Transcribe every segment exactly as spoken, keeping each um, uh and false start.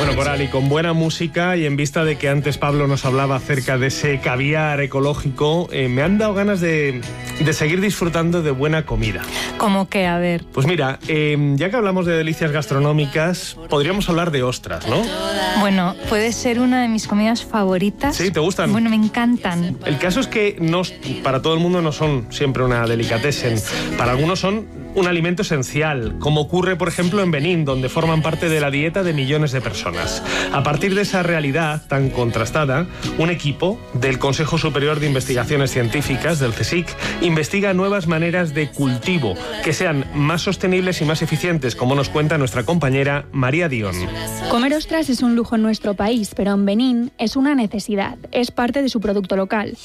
Bueno, Coral, y con buena música y en vista de que antes Pablo nos hablaba acerca de ese caviar ecológico, eh, me han dado ganas de, de seguir disfrutando de buena comida. ¿Cómo que? A ver. Pues mira, eh, ya que hablamos de delicias gastronómicas, podríamos hablar de ostras, ¿no? Bueno, puede ser una de mis comidas favoritas. ¿Sí? ¿Te gustan? Bueno, me encantan. El caso es que no, para todo el mundo no son siempre una delicatessen. Para algunos son un alimento esencial, como ocurre, por ejemplo, en Benín, donde forman parte de la dieta de millones de personas. A partir de esa realidad tan contrastada, un equipo del Consejo Superior de Investigaciones Científicas, del CSIC, investiga nuevas maneras de cultivo que sean más sostenibles y más eficientes, como nos cuenta nuestra compañera María Dion. Comer ostras es un lujo en nuestro país, pero en Benín es una necesidad, es parte de su producto local.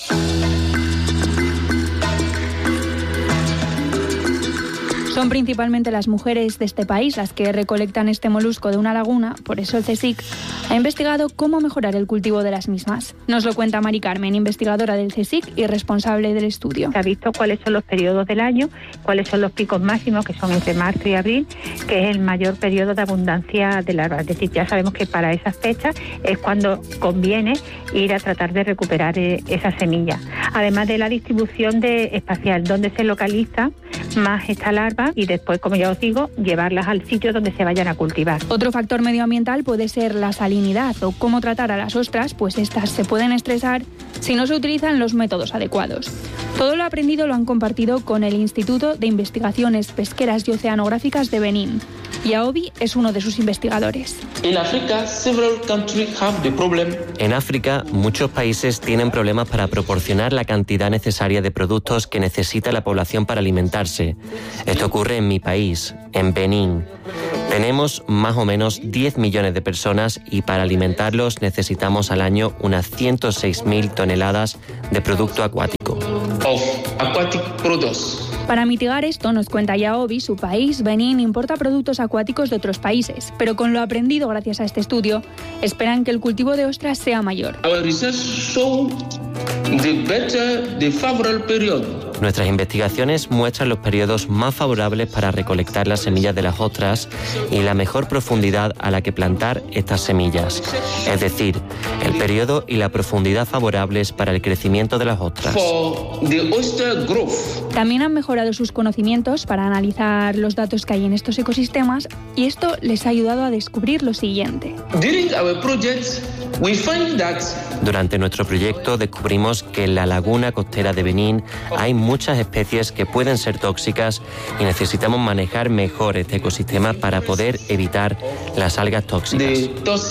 Son principalmente las mujeres de este país las que recolectan este molusco de una laguna, por eso el CSIC ha investigado cómo mejorar el cultivo de las mismas. Nos lo cuenta Mari Carmen, investigadora del CSIC y responsable del estudio. Se ha visto cuáles son los periodos del año, cuáles son los picos máximos, que son entre marzo y abril, que es el mayor periodo de abundancia de larvas. Es decir, ya sabemos que para esas fechas es cuando conviene ir a tratar de recuperar esas semillas. Además de la distribución de espacial, donde se localiza más esta larva, y después, como ya os digo, llevarlas al sitio donde se vayan a cultivar. Otro factor medioambiental puede ser la salinidad o cómo tratar a las ostras, pues estas se pueden estresar si no se utilizan los métodos adecuados. Todo lo aprendido lo han compartido con el Instituto de Investigaciones Pesqueras y Oceanográficas de Benín. Y Aobi es uno de sus investigadores. En África, several countries have the problem. En África, muchos países tienen problemas para proporcionar la cantidad necesaria de productos que necesita la población para alimentarse. Esto ocurre en mi país, en Benín. Tenemos más o menos diez millones de personas y para alimentarlos necesitamos al año unas ciento seis mil toneladas de producto acuático. Of aquatic products. Para mitigar esto, nos cuenta Yaobi, su país, Benín, importa productos acuáticos de otros países, pero con lo aprendido gracias a este estudio, esperan que el cultivo de ostras sea mayor. Our research show the better the favorable period. Nuestras investigaciones muestran los periodos más favorables para recolectar las semillas de las ostras y la mejor profundidad a la que plantar estas semillas. Es decir, el periodo y la profundidad favorables para el crecimiento de las ostras. También han mejorado sus conocimientos para analizar los datos que hay en estos ecosistemas y esto les ha ayudado a descubrir lo siguiente. Durante nuestro proyecto descubrimos que en la laguna costera de Benín hay muchas especies que pueden ser tóxicas y necesitamos manejar mejor este ecosistema para poder evitar las algas tóxicas.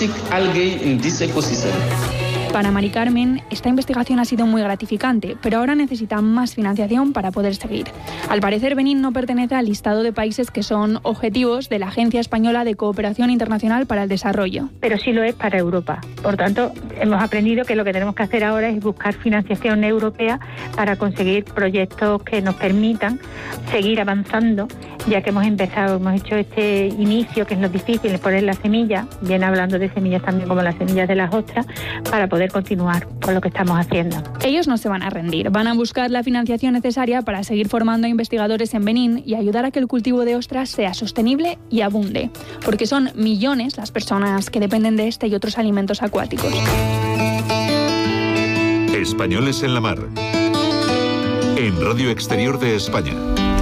Para Mari Carmen, esta investigación ha sido muy gratificante, pero ahora necesita más financiación para poder seguir. Al parecer, Benín no pertenece al listado de países que son objetivos de la Agencia Española de Cooperación Internacional para el Desarrollo. Pero sí lo es para Europa. Por tanto, hemos aprendido que lo que tenemos que hacer ahora es buscar financiación europea para conseguir proyectos que nos permitan seguir avanzando, ya que hemos empezado, hemos hecho este inicio, que es lo difícil, poner las semillas, bien hablando de semillas también como las semillas de las ostras, para poder continuar con lo que estamos haciendo. Ellos no se van a rendir, van a buscar la financiación necesaria para seguir formando investigadores en Benín y ayudar a que el cultivo de ostras sea sostenible y abunde, porque son millones las personas que dependen de este y otros alimentos acuáticos. Españoles en la Mar, en Radio Exterior de España.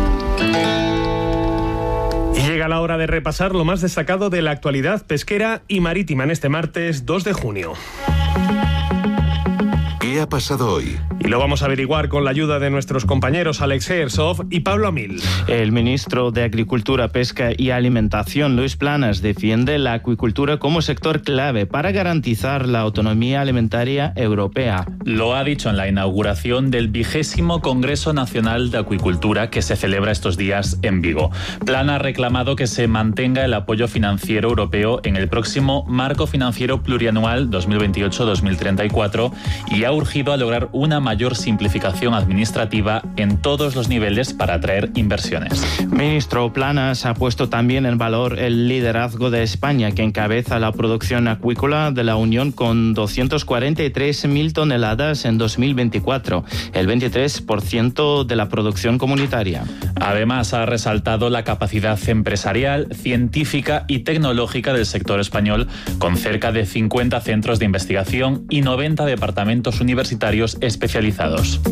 Y llega la hora de repasar lo más destacado de la actualidad pesquera y marítima en este martes dos de junio. ¿Qué ha pasado hoy? Y lo vamos a averiguar con la ayuda de nuestros compañeros Alex Herzog y Pablo Amil. El ministro de Agricultura, Pesca y Alimentación, Luis Planas, defiende la acuicultura como sector clave para garantizar la autonomía alimentaria europea. Lo ha dicho en la inauguración del vigésimo Congreso Nacional de Acuicultura que se celebra estos días en Vigo. Plana ha reclamado que se mantenga el apoyo financiero europeo en el próximo Marco Financiero Plurianual dos mil veintiocho a dos mil treinta y cuatro y ha urgido a lograr una mayor simplificación administrativa en todos los niveles para atraer inversiones. Ministro Planas ha puesto también en valor el liderazgo de España, que encabeza la producción acuícola de la Unión con doscientas cuarenta y tres mil toneladas en dos mil veinticuatro, el veintitrés por ciento de la producción comunitaria. Además, ha resaltado la capacidad empresarial, científica y tecnológica del sector español, con cerca de cincuenta centros de investigación y noventa departamentos universitarios especializados.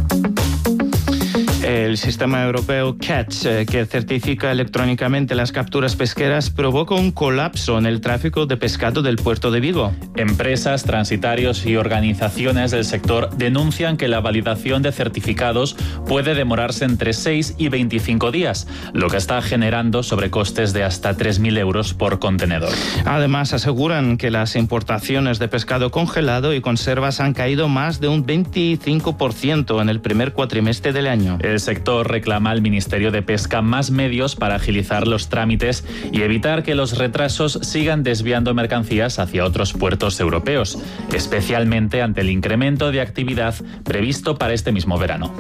El sistema europeo Catch, eh, que certifica electrónicamente las capturas pesqueras, provoca un colapso en el tráfico de pescado del puerto de Vigo. Empresas, transitarios y organizaciones del sector denuncian que la validación de certificados puede demorarse entre seis y veinticinco días, lo que está generando sobrecostes de hasta tres mil euros por contenedor. Además, aseguran que las importaciones de pescado congelado y conservas han caído más de un veinticinco por ciento en el primer cuatrimestre del año. El sector reclama al Ministerio de Pesca más medios para agilizar los trámites y evitar que los retrasos sigan desviando mercancías hacia otros puertos europeos, especialmente ante el incremento de actividad previsto para este mismo verano.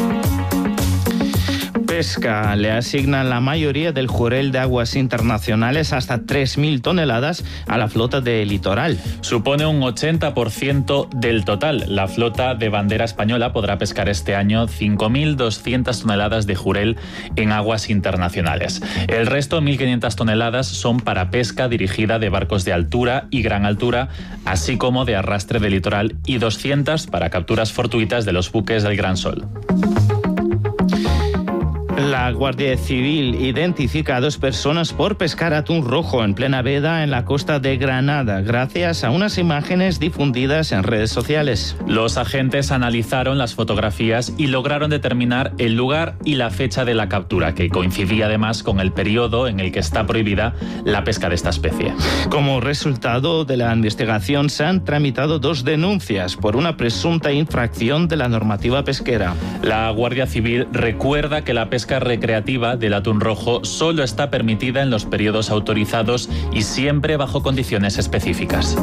Pesca le asigna la mayoría del jurel de aguas internacionales, hasta tres mil toneladas, a la flota de litoral. Supone un ochenta por ciento del total. La flota de bandera española podrá pescar este año cinco mil doscientas toneladas de jurel en aguas internacionales. El resto, mil quinientas toneladas, son para pesca dirigida de barcos de altura y gran altura, así como de arrastre de litoral, y doscientas para capturas fortuitas de los buques del Gran Sol. La Guardia Civil identifica a dos personas por pescar atún rojo en plena veda en la costa de Granada, gracias a unas imágenes difundidas en redes sociales. Los agentes analizaron las fotografías y lograron determinar el lugar y la fecha de la captura, que coincidía además con el periodo en el que está prohibida la pesca de esta especie. Como resultado de la investigación, se han tramitado dos denuncias por una presunta infracción de la normativa pesquera. La Guardia Civil recuerda que la pesca recreativa del atún rojo solo está permitida en los periodos autorizados y siempre bajo condiciones específicas.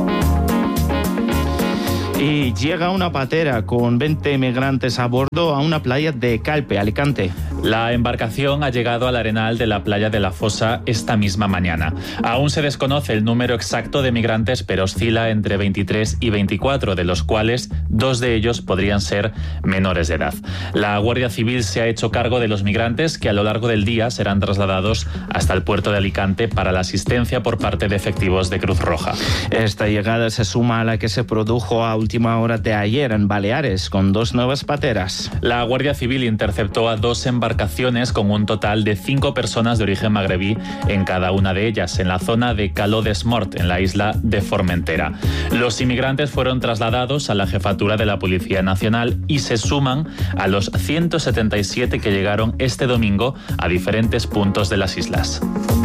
Y llega una patera con veinte migrantes a bordo a una playa de Calpe, Alicante. La embarcación ha llegado al arenal de la playa de la Fosa esta misma mañana. Aún se desconoce el número exacto de migrantes, pero oscila entre veintitrés y veinticuatro, de los cuales dos de ellos podrían ser menores de edad. La Guardia Civil se ha hecho cargo de los migrantes, que a lo largo del día serán trasladados hasta el puerto de Alicante para la asistencia por parte de efectivos de Cruz Roja. Esta llegada se suma a la que se produjo a última hora de ayer en Baleares, con dos nuevas pateras. La Guardia Civil interceptó a dos embarcaciones con un total de cinco personas de origen magrebí en cada una de ellas, en la zona de Caló des Mort, en la isla de Formentera. Los inmigrantes fueron trasladados a la jefatura de la Policía Nacional y se suman a los ciento setenta y siete que llegaron este domingo a diferentes puntos de las islas.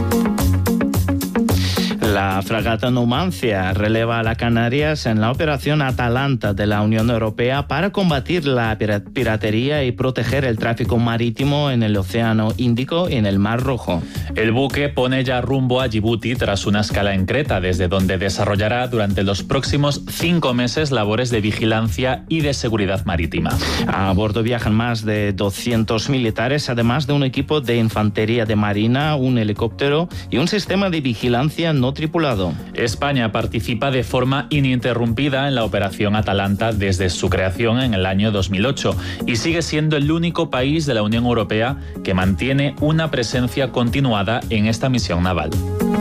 La fragata Numancia releva a las Canarias en la operación Atalanta de la Unión Europea para combatir la piratería y proteger el tráfico marítimo en el Océano Índico y en el Mar Rojo. El buque pone ya rumbo a Djibouti tras una escala en Creta, desde donde desarrollará durante los próximos cinco meses labores de vigilancia y de seguridad marítima. A bordo viajan más de doscientos militares, además de un equipo de infantería de marina, un helicóptero y un sistema de vigilancia no tripulado. España participa de forma ininterrumpida en la operación Atalanta desde su creación en el año dos mil ocho y sigue siendo el único país de la Unión Europea que mantiene una presencia continuada en esta misión naval.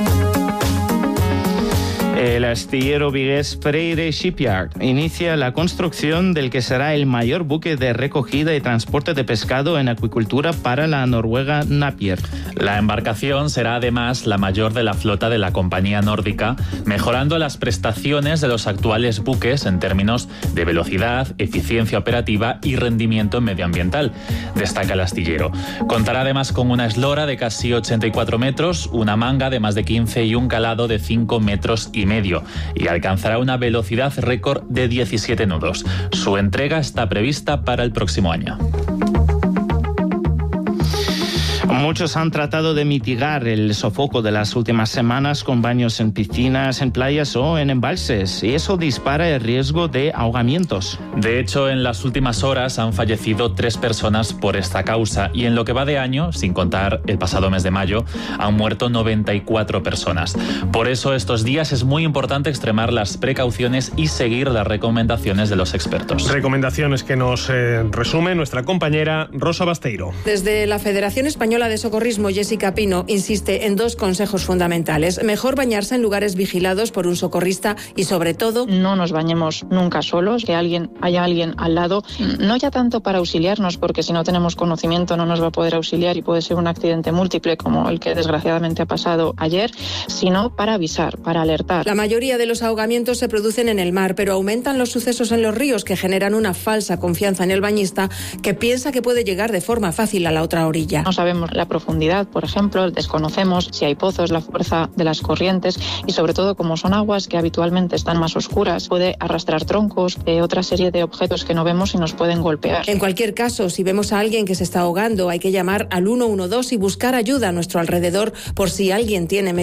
El astillero vigués Freire Shipyard inicia la construcción del que será el mayor buque de recogida y transporte de pescado en acuicultura para la noruega Napier. La embarcación será además la mayor de la flota de la compañía nórdica, mejorando las prestaciones de los actuales buques en términos de velocidad, eficiencia operativa y rendimiento medioambiental, destaca el astillero. Contará además con una eslora de casi ochenta y cuatro metros, una manga de más de quince y un calado de cinco metros y medio, y alcanzará una velocidad récord de diecisiete nudos. Su entrega está prevista para el próximo año. Muchos han tratado de mitigar el sofoco de las últimas semanas con baños en piscinas, en playas o en embalses, y eso dispara el riesgo de ahogamientos. De hecho, en las últimas horas han fallecido tres personas por esta causa y en lo que va de año, sin contar el pasado mes de mayo, han muerto noventa y cuatro personas. Por eso estos días es muy importante extremar las precauciones y seguir las recomendaciones de los expertos. Recomendaciones que nos eh, resume nuestra compañera Rosa Basteiro. Desde la Federación Española de Socorrismo, Jessica Pino insiste en dos consejos fundamentales. Mejor bañarse en lugares vigilados por un socorrista y, sobre todo, no nos bañemos nunca solos, que alguien haya alguien al lado, no ya tanto para auxiliarnos, porque si no tenemos conocimiento no nos va a poder auxiliar y puede ser un accidente múltiple como el que desgraciadamente ha pasado ayer, sino para avisar, para alertar. La mayoría de los ahogamientos se producen en el mar, pero aumentan los sucesos en los ríos que generan una falsa confianza en el bañista que piensa que puede llegar de forma fácil a la otra orilla. No sabemos la profundidad, por ejemplo, desconocemos si hay pozos, la fuerza de las corrientes y sobre todo como son aguas que habitualmente están más oscuras, puede arrastrar troncos, eh, otra serie de objetos que no vemos y nos pueden golpear. En cualquier caso, si vemos a alguien que se está ahogando, hay que llamar al uno uno dos y buscar ayuda a nuestro alrededor por si alguien tiene